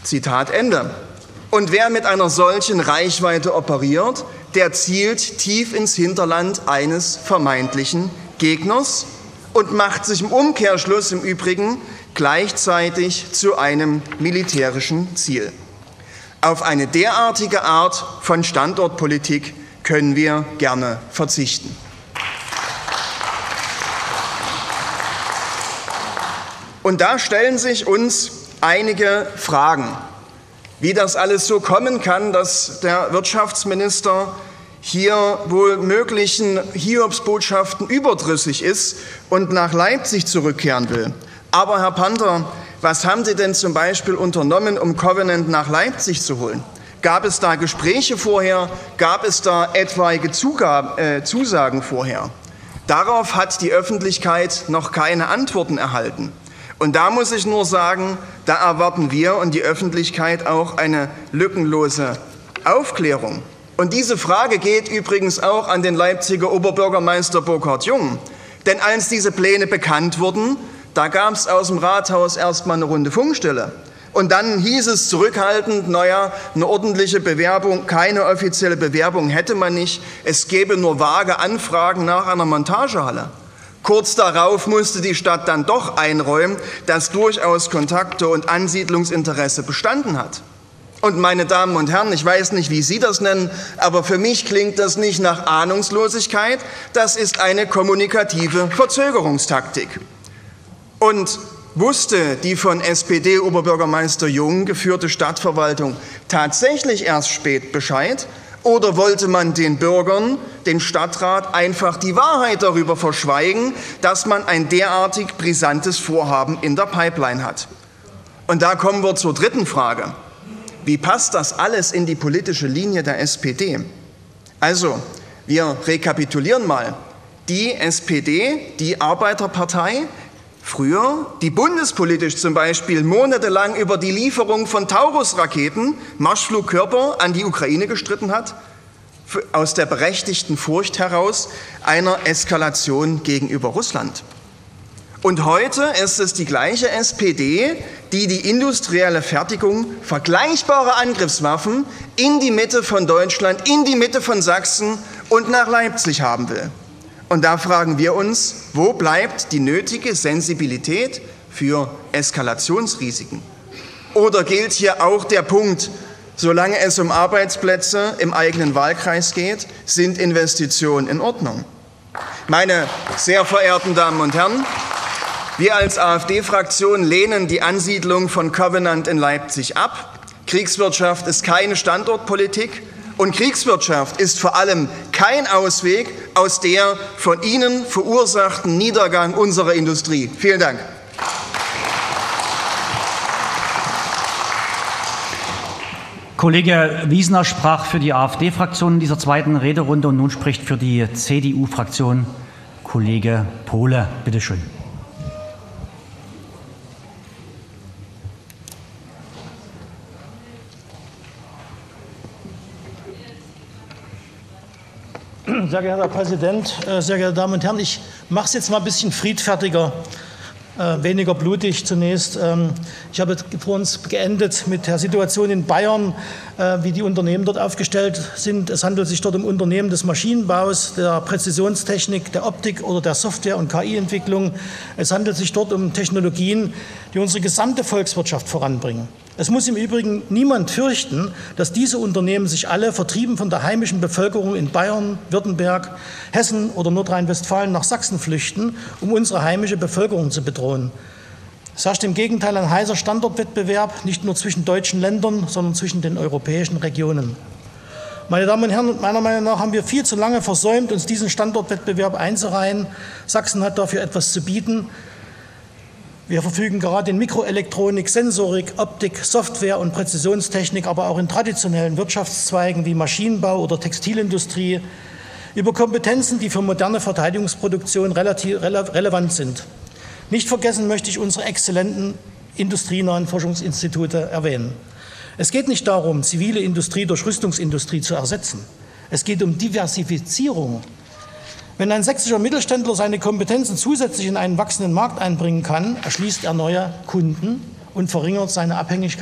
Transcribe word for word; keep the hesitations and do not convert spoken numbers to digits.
Zitat Ende. Und wer mit einer solchen Reichweite operiert, der zielt tief ins Hinterland eines vermeintlichen Gegners und macht sich im Umkehrschluss im Übrigen gleichzeitig zu einem militärischen Ziel. Auf eine derartige Art von Standortpolitik können wir gerne verzichten. Und da stellen sich uns einige Fragen, wie das alles so kommen kann, dass der Wirtschaftsminister hier wohl möglichen Hiobsbotschaften überdrüssig ist und nach Leipzig zurückkehren will. Aber Herr Panther, was haben Sie denn zum Beispiel unternommen, um Covenant nach Leipzig zu holen? Gab es da Gespräche vorher? Gab es da etwaige Zugaben, äh, Zusagen vorher? Darauf hat die Öffentlichkeit noch keine Antworten erhalten. Und da muss ich nur sagen, da erwarten wir und die Öffentlichkeit auch eine lückenlose Aufklärung. Und diese Frage geht übrigens auch an den Leipziger Oberbürgermeister Burkhard Jung. Denn als diese Pläne bekannt wurden, da gab es aus dem Rathaus erstmal eine Runde Funkstille. Und dann hieß es zurückhaltend, naja, eine ordentliche Bewerbung, keine offizielle Bewerbung hätte man nicht. Es gäbe nur vage Anfragen nach einer Montagehalle. Kurz darauf musste die Stadt dann doch einräumen, dass durchaus Kontakte und Ansiedlungsinteresse bestanden hat. Und meine Damen und Herren, ich weiß nicht, wie Sie das nennen, aber für mich klingt das nicht nach Ahnungslosigkeit, das ist eine kommunikative Verzögerungstaktik. Und wusste die von S P D-Oberbürgermeister Jung geführte Stadtverwaltung tatsächlich erst spät Bescheid? Oder wollte man den Bürgern, den Stadtrat, einfach die Wahrheit darüber verschweigen, dass man ein derartig brisantes Vorhaben in der Pipeline hat? Und da kommen wir zur dritten Frage. Wie passt das alles in die politische Linie der S P D? Also, wir rekapitulieren mal. Die S P D, die Arbeiterpartei, früher, die bundespolitisch zum Beispiel monatelang über die Lieferung von Taurus-Raketen, Marschflugkörper, an die Ukraine gestritten hat, aus der berechtigten Furcht heraus einer Eskalation gegenüber Russland. Und heute ist es die gleiche S P D, die die industrielle Fertigung vergleichbarer Angriffswaffen in die Mitte von Deutschland, in die Mitte von Sachsen und nach Leipzig haben will. Und da fragen wir uns, wo bleibt die nötige Sensibilität für Eskalationsrisiken? Oder gilt hier auch der Punkt, solange es um Arbeitsplätze im eigenen Wahlkreis geht, sind Investitionen in Ordnung? Meine sehr verehrten Damen und Herren, wir als AfD-Fraktion lehnen die Ansiedlung von Covenant in Leipzig ab. Kriegswirtschaft ist keine Standortpolitik. Und Kriegswirtschaft ist vor allem kein Ausweg aus der von Ihnen verursachten Niedergang unserer Industrie. Vielen Dank. Kollege Wiesner sprach für die AfD-Fraktion in dieser zweiten Rederunde und nun spricht für die C D U-Fraktion Kollege Pohle. Bitte schön. Sehr geehrter Herr Präsident, sehr geehrte Damen und Herren, ich mache es jetzt mal ein bisschen friedfertiger, äh, weniger blutig zunächst. Ähm, ich habe vor uns geendet mit der Situation in Bayern, äh, wie die Unternehmen dort aufgestellt sind. Es handelt sich dort um Unternehmen des Maschinenbaus, der Präzisionstechnik, der Optik oder der Software- und K I-Entwicklung. Es handelt sich dort um Technologien, die unsere gesamte Volkswirtschaft voranbringen. Es muss im Übrigen niemand fürchten, dass diese Unternehmen sich alle, vertrieben von der heimischen Bevölkerung in Bayern, Württemberg, Hessen oder Nordrhein-Westfalen, nach Sachsen flüchten, um unsere heimische Bevölkerung zu bedrohen. Es herrscht im Gegenteil ein heißer Standortwettbewerb, nicht nur zwischen deutschen Ländern, sondern zwischen den europäischen Regionen. Meine Damen und Herren, meiner Meinung nach haben wir viel zu lange versäumt, uns diesen Standortwettbewerb einzureihen. Sachsen hat dafür etwas zu bieten. Wir verfügen gerade in Mikroelektronik, Sensorik, Optik, Software und Präzisionstechnik, aber auch in traditionellen Wirtschaftszweigen wie Maschinenbau oder Textilindustrie über Kompetenzen, die für moderne Verteidigungsproduktion relativ rele- relevant sind. Nicht vergessen möchte ich unsere exzellenten industrienahen Forschungsinstitute erwähnen. Es geht nicht darum, zivile Industrie durch Rüstungsindustrie zu ersetzen. Es geht um Diversifizierung. Wenn ein sächsischer Mittelständler seine Kompetenzen zusätzlich in einen wachsenden Markt einbringen kann, erschließt er neue Kunden und verringert seine Abhängigkeit